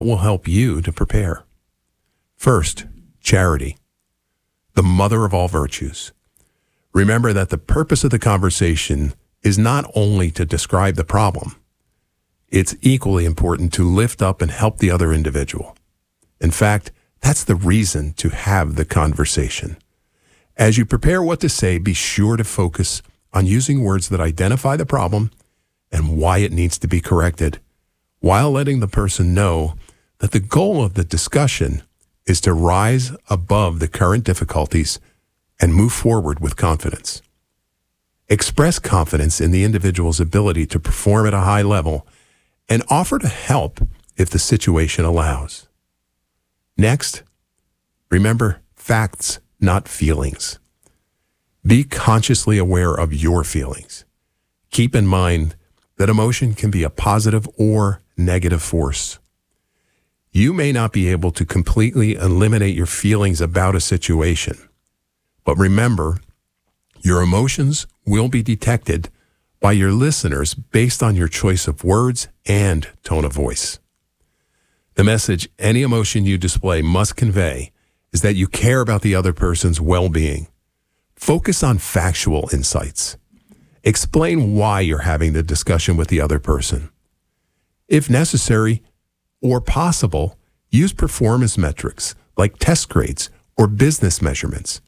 will help you to prepare. First, charity, the mother of all virtues. Remember that the purpose of the conversation is not only to describe the problem. It's equally important to lift up and help the other individual. In fact, that's the reason to have the conversation. As you prepare what to say, be sure to focus on using words that identify the problem and why it needs to be corrected, while letting the person know that the goal of the discussion is to rise above the current difficulties and move forward with confidence. Express confidence in the individual's ability to perform at a high level and offer to help if the situation allows. Next, remember facts, not feelings. Be consciously aware of your feelings. Keep in mind that emotion can be a positive or negative force. You may not be able to completely eliminate your feelings about a situation, but remember, your emotions will be detected by your listeners based on your choice of words and tone of voice. The message any emotion you display must convey is that you care about the other person's well-being. Focus on factual insights. Explain why you're having the discussion with the other person. If necessary or possible, use performance metrics like test grades or business measurements.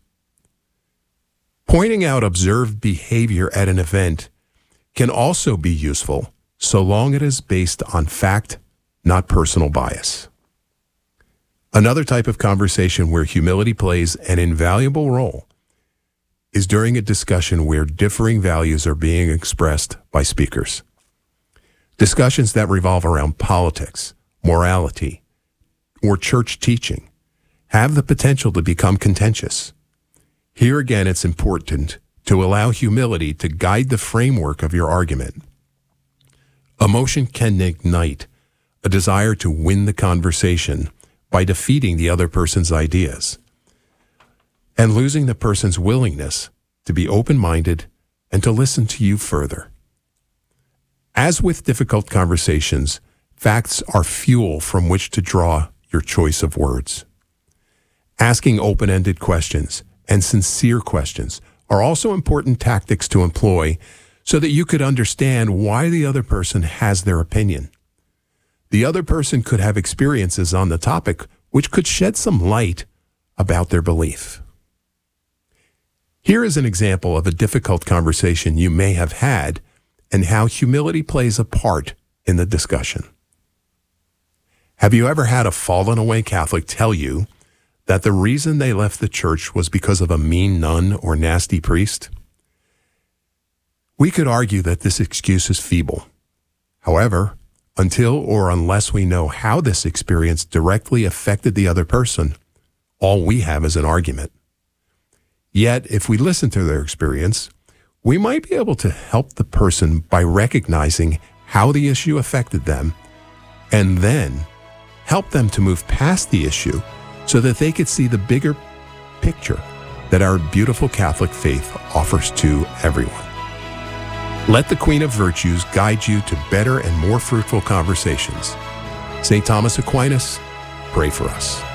Pointing out observed behavior at an event can also be useful so long it is based on fact, not personal bias. Another type of conversation where humility plays an invaluable role is during a discussion where differing values are being expressed by speakers. Discussions that revolve around politics, morality, or church teaching have the potential to become contentious. Here again, it's important to allow humility to guide the framework of your argument. Emotion can ignite a desire to win the conversation by defeating the other person's ideas and losing the person's willingness to be open-minded and to listen to you further. As with difficult conversations, facts are fuel from which to draw your choice of words. Asking open-ended questions and sincere questions are also important tactics to employ so that you could understand why the other person has their opinion. The other person could have experiences on the topic which could shed some light about their belief. Here is an example of a difficult conversation you may have had and how humility plays a part in the discussion. Have you ever had a fallen-away Catholic tell you that the reason they left the church was because of a mean nun or nasty priest? We could argue that this excuse is feeble. However, until or unless we know how this experience directly affected the other person, all we have is an argument. Yet, if we listen to their experience, we might be able to help the person by recognizing how the issue affected them and then help them to move past the issue so that they could see the bigger picture that our beautiful Catholic faith offers to everyone. Let the Queen of Virtues guide you to better and more fruitful conversations. St. Thomas Aquinas, pray for us.